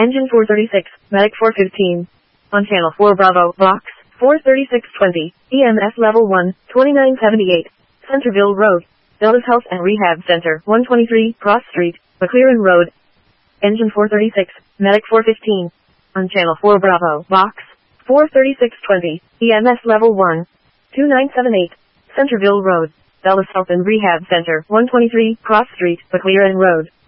Engine 436, Medic 415. On Channel 4 Bravo, Box 43620, EMS Level 1, 2978, Centerville Road, Delta's Health and Rehab Center, 123, Cross Street, McLaren Road. Engine 436, Medic 415. On Channel 4 Bravo, Box 43620, EMS Level 1, 2978, Centerville Road, Delta's Health and Rehab Center, 123, Cross Street, McLaren Road.